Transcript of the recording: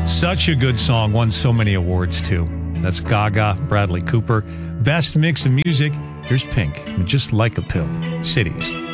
Such a good song, won so many awards too. That's Gaga, Bradley Cooper. Best mix of music. Here's Pink, Just Like a Pill. Cities.